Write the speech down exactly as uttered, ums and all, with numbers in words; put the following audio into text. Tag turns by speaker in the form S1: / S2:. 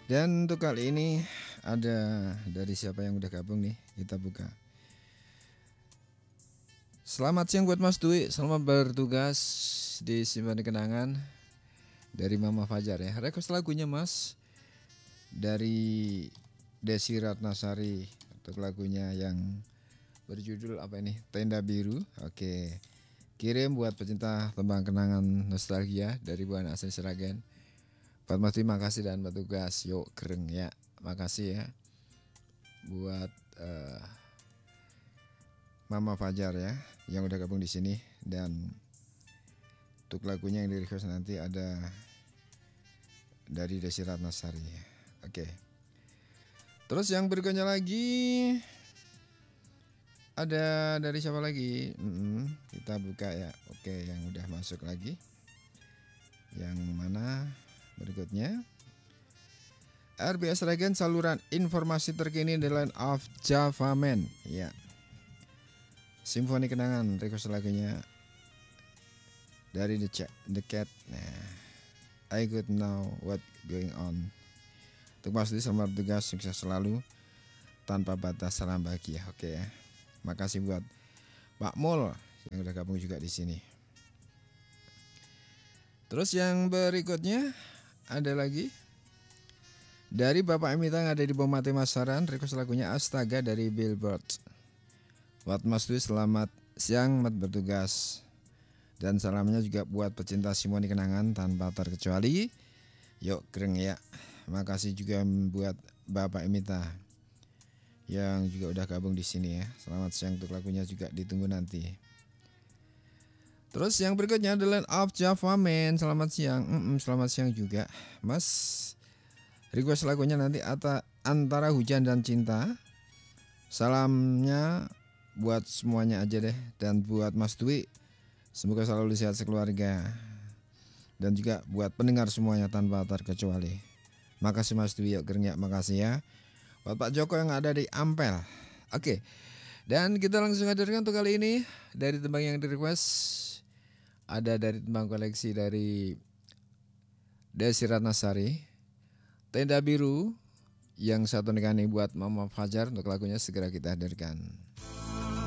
S1: Dan untuk kali ini ada dari siapa yang udah gabung nih, kita buka. Selamat siang buat Mas Dwi, selamat bertugas di Simpan Kenangan dari Mama Fajar ya. Request lagunya Mas dari Desi Ratnasari untuk lagunya yang berjudul apa ini? Tenda Biru. Oke. Kirim buat pecinta tembang kenangan nostalgia dari Buana Asli Seragen. Buat Mas terima kasih dan bertugas. Yuk kereng ya. Makasih ya. Buat uh, Mama Fajar ya yang udah gabung di sini, dan untuk lagunya yang di request nanti ada dari Desi Ratnasari. Oke. Terus yang berikutnya lagi ada dari siapa lagi? Mm-mm, kita buka ya. Oke, yang udah masuk lagi. Yang mana berikutnya? R B S Regen, saluran informasi terkini The Land of Java Man. Ya. Simfoni Kenangan, request lagunya dari The, Ch- The Cat. Nah, I could know what going on. Untuk Mas Di, selamat bertugas, sukses selalu, tanpa batas, salam bahagia. Oke ya. Makasih buat Pak Mul yang udah gabung juga di sini. Terus yang berikutnya ada lagi dari Bapak Emita yang ada di Bomate Masaran, request lagunya Astaga dari Billboard. Buat Mas Dwi, selamat siang, selamat bertugas. Dan salamnya juga buat pecinta Simoni Kenangan tanpa terkecuali. Yuk keren ya. Makasih juga buat Bapak Emita yang juga udah gabung di sini ya. Selamat siang, untuk lagunya juga ditunggu nanti. Terus yang berikutnya The Land of Java Man. Selamat siang. Mm-mm, selamat siang juga Mas. Request lagunya nanti antara hujan dan cinta. Salamnya buat semuanya aja deh, dan buat Mas Dwi semoga selalu sehat sekeluarga, dan juga buat pendengar semuanya tanpa terkecuali. Makasih Mas Dwi, yuk gernya, makasih ya. Buat Pak Joko yang ada di Ampel. Oke. Dan kita langsung hadirkan untuk kali ini dari tembang yang di request. Ada dari tembang koleksi dari Desi Ratnasari, Tenda Biru. Yang satu negani buat Mama Fajar, untuk lagunya segera kita hadirkan.